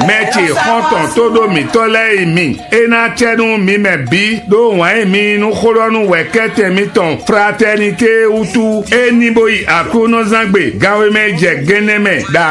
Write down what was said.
Mechi honton todo mi tole mi. Ena chenu mi me bi do wan mi nu khoronu wekete mi ton fraternité utu eni boyi akono zangbe gawe me je geneme da